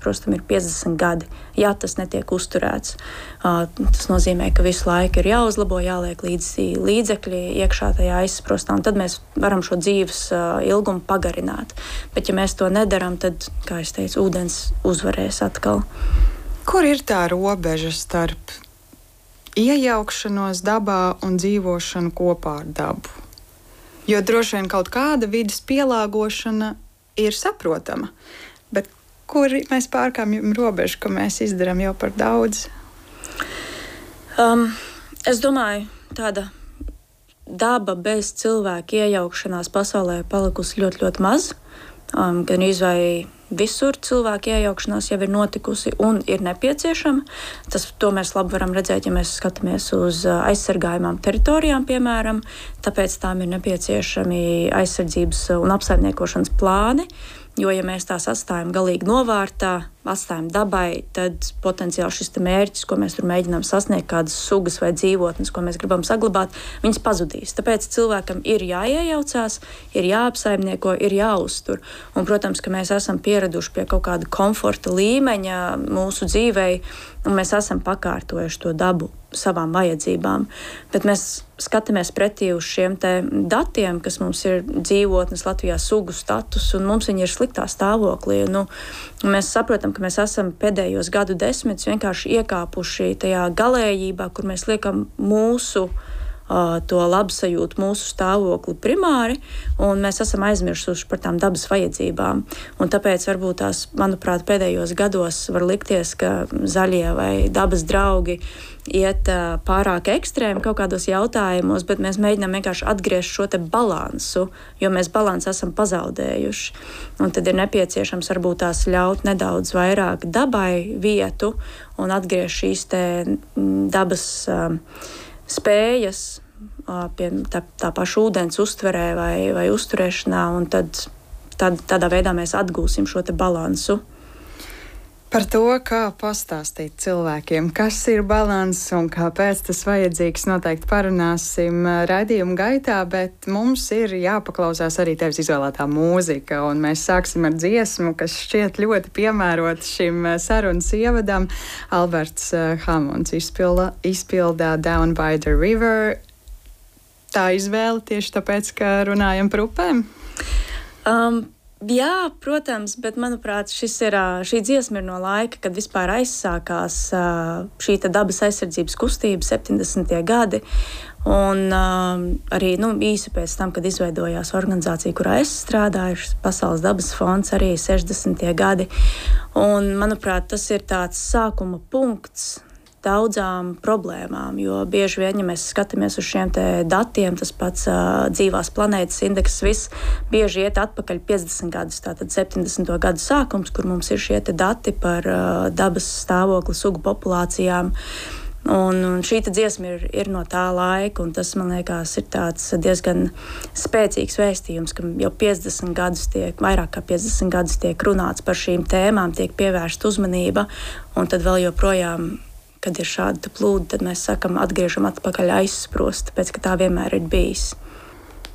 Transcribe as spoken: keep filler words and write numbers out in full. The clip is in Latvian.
aizsprostam ir piecdesmit gadi, ja tas netiek uzturēts. Uh, tas nozīmē, ka visu laiku ir jāuzlabo, jāliek līdzi līdzekļi iekšā tajā aizsprostā, un tad mēs varam šo dzīves uh, ilgumu pagarināt. Bet ja mēs to nedaram, tad, kā es teicu, ūdens uzvarēs atkal. Kur ir tā robeža starp iejaukšanos dabā un dzīvošanu kopā ar dabu? Jo droši vien kaut kāda vidas pielāgošana ir saprotama, bet kur mēs pārkāpjam robežu, ka mēs izdarām jau par daudz? Um, es domāju, tāda daba bez cilvēka iejaukšanās pasaulē palikusi ļoti, ļoti maz. Um, gan izvēj visur cilvēku iejaukšanās jau ir notikusi un ir nepieciešama. Tas, to mēs labi varam redzēt, ja mēs skatāmies uz aizsargājumām teritorijām, piemēram. Tāpēc tām ir nepieciešami aizsardzības un apsaimniekošanas plāni. Jo, ja mēs tās atstājam galīgi novārtā, atstājam dabai, tad potenciāli šis mērķis, ko mēs tur mēģinām sasniegt, kādas sugas vai dzīvotnes, ko mēs gribam saglabāt, viņas pazudīs. Tāpēc cilvēkam ir jāiejaucās, ir jāapsaimnieko, ir jāuztur. Un, protams, ka mēs esam pieraduši pie kaut kāda komforta līmeņa mūsu dzīvei, un mēs esam pakārtojuši to dabu savām vajadzībām. Bet mēs skatāmies pretī uz šiem te datiem, kas mums ir dzīvotnes Latvijā sugu status, un mums viņi ir sliktā stāvoklī. Nu, mēs saprotam, ka mēs esam pēdējos gadu desmitus vienkārši iekāpuši tajā galējībā, kur mēs liekam mūsu to labsajūtu, mūsu stāvokli primāri, un mēs esam aizmirsuši par tām dabas vajadzībām. Un tāpēc varbūt tās, manuprāt, pēdējos gados var likties, ka zaļie vai dabas draugi iet pārāk ekstrēmi kaut kādos jautājumos, bet mēs mēģinām vienkārši atgriezt šo te balansu, jo mēs balansu esam pazaudējuši. Un tad ir nepieciešams varbūt tās ļaut nedaudz vairāk dabai vietu un atgriezt šīs te dabas um, spējas pie tā, tā paša ūdens uztverē vai, vai uzturēšanā, un tad, tad tādā veidā mēs atgūsim šo te balansu. Par to, kā pastāstīt cilvēkiem, kas ir balanss un kāpēc tas vajadzīgs, noteikti parunāsim raidījuma gaitā, bet mums ir jāpaklausās arī tevis izvēlētā mūzika, un mēs sāksim ar dziesmu, kas šķiet ļoti piemērota šim sarunas ievadam. Alberts Hamonds izpilda, izpildā Down by the River. Tā izvēle tieši tāpēc, ka runājam par upēm? Um, Jā, protams, bet manuprāt, šis ir, šī dziesma ir no laika, kad vispār aizsākās šī dabas aizsardzības kustība, septiņdesmitie gadi. Un um, arī nu, īsi pēc tam, kad izveidojās organizācija, kurā es strādāju, Pasaules dabas fonds, arī sešdesmitie gadi. Un, manuprāt, tas ir tāds sākuma punkts daudzām problēmām, jo bieži vien, ja mēs skatāmies uz šiem te datiem, tas pats uh, dzīvās planētas indeks, viss bieži iet atpakaļ piecdesmit gadus, tātad septiņdesmito gadu sākums, kur mums ir šie te dati par uh, dabas stāvokli sugu populācijām. Un, un šī dziesma ir, ir no tā laika, un tas, man liekas, ir tāds diezgan spēcīgs vēstījums, ka jau piecdesmit gadus tiek, vairāk kā piecdesmit gadus tiek runāts par šīm tēmām, tiek pievērsta uzmanība, un tad vēl joprojām, kad ir šāda plūda, tad mēs sakam, atgriežam atpakaļ aizsprost, tāpēc, ka tā vienmēr ir bijis.